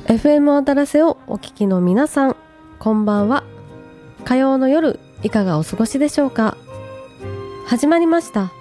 FM あたらせをお聞きの皆さん、こんばんは。火曜の夜いかがお過ごしでしょうか。始まりました